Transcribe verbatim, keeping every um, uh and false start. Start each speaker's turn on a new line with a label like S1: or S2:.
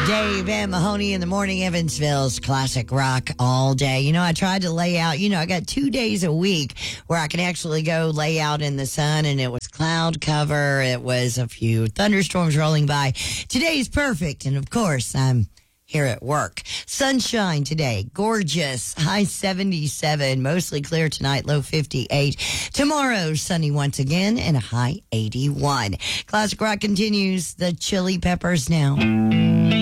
S1: Dave and Mahoney in the morning, Evansville's classic rock all day. You know, I tried to lay out, you know, I got two days a week where I can actually go lay out in the sun, and it was cloud cover. It was a few thunderstorms rolling by. Today's perfect. And of course, I'm here at work. Sunshine today. Gorgeous. High seventy-seven. Mostly clear tonight. Low fifty-eight. Tomorrow, sunny once again and a high eighty-one. Classic rock continues. The Chili Peppers now.